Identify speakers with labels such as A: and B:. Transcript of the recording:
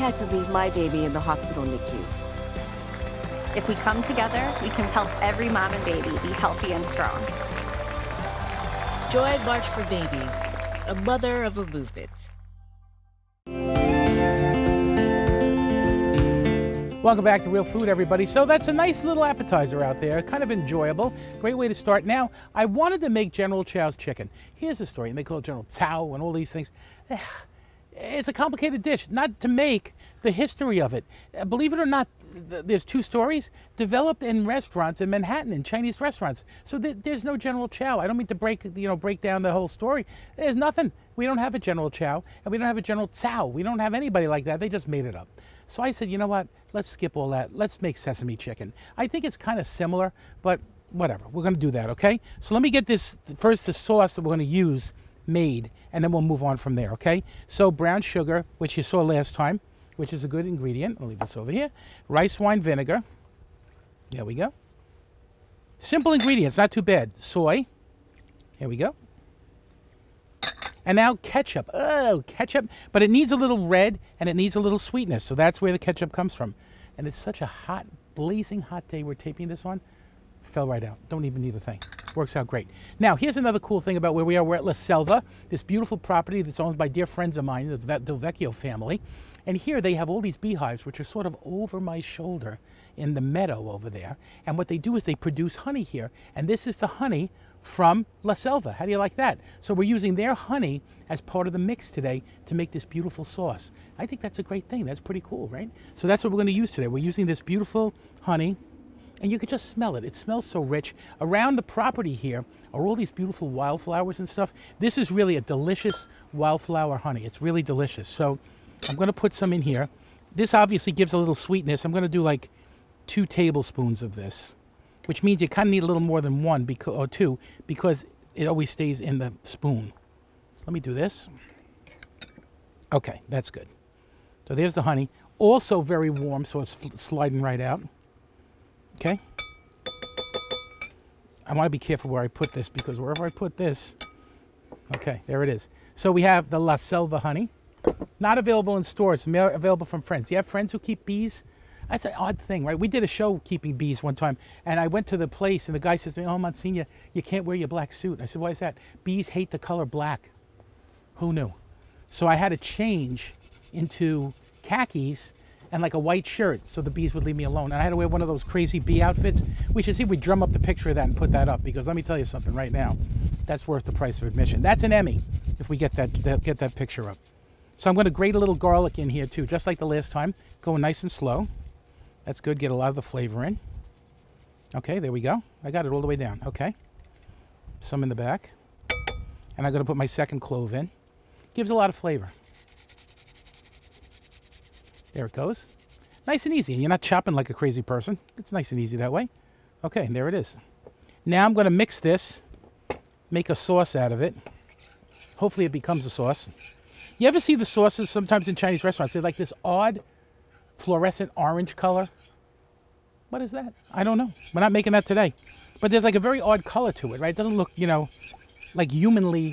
A: had to leave my baby in the hospital NICU.
B: If we come together, we can help every mom and baby be healthy and strong.
C: Join March for Babies, a mother of a movement.
D: Welcome back to Real Food, everybody. So that's a nice little appetizer out there, kind of enjoyable. Great way to start. Now, I wanted to make General Chow's chicken. Here's the story, and they call it General Tso and all these things. It's a complicated dish, not to make the history of it. Believe it or not, there's two stories developed in restaurants in Manhattan, in Chinese restaurants. So there's no General Chow. I don't mean to break down the whole story. There's nothing. We don't have a General Chow, and we don't have a General Tso. We don't have anybody like that. They just made it up. So I said, you know what? Let's skip all that. Let's make sesame chicken. I think it's kind of similar, but whatever. We're going to do that, okay? So let me get this, first the sauce that we're going to use made, and then we'll move on from there, okay? So brown sugar, which you saw last time, which is a good ingredient. I'll leave this over here. Rice wine vinegar. There we go. Simple ingredients, not too bad. Soy. Here we go. And now ketchup. Oh, ketchup. But it needs a little red and it needs a little sweetness. So that's where the ketchup comes from. And it's such a hot, blazing hot day we're taping this on. Fell right out. Don't even need a thing. Works out great. Now, here's another cool thing about where we are. We're at La Selva, this beautiful property that's owned by dear friends of mine, the Del Vecchio family. And here they have all these beehives, which are sort of over my shoulder in the meadow over there. And what they do is they produce honey here. And this is the honey from La Selva. How do you like that? So we're using their honey as part of the mix today to make this beautiful sauce. I think that's a great thing. That's pretty cool, right? So that's what we're going to use today. We're using this beautiful honey. And you could just smell it. It smells so rich. Around the property here are all these beautiful wildflowers and stuff. This is really a delicious wildflower honey. It's really delicious. So I'm going to put some in here. This obviously gives a little sweetness. I'm going to do like 2 tablespoons of this, which means you kind of need a little more than 1 or 2 because it always stays in the spoon. So let me do this. Okay, that's good. So there's the honey. Also very warm, so it's sliding right out. Okay, I want to be careful where I put this because wherever I put this, okay, there it is. So we have the La Selva honey, not available in stores, available from friends. Do you have friends who keep bees? That's an odd thing, right? We did a show keeping bees one time, and I went to the place, and the guy says to me, "Oh, Monsignor, you can't wear your black suit." I said, "Why is that?" "Bees hate the color black." Who knew? So I had to change into khakis and like a white shirt so the bees would leave me alone. And I had to wear one of those crazy bee outfits. We should see if we drum up the picture of that and put that up, because let me tell you something right now. That's worth the price of admission. That's an Emmy if we get that picture up. So I'm going to grate a little garlic in here too, just like the last time. Going nice and slow. That's good. Get a lot of the flavor in. Okay, there we go. I got it all the way down. Okay. Some in the back. And I'm going to put my second clove in. Gives a lot of flavor. There it goes. Nice and easy. And you're not chopping like a crazy person. It's nice and easy that way. Okay, there it is. Now I'm going to mix this, make a sauce out of it. Hopefully it becomes a sauce. You ever see the sauces sometimes in Chinese restaurants? They're like this odd fluorescent orange color. What is that? I don't know. We're not making that today. But there's like a very odd color to it, right? It doesn't look, like humanly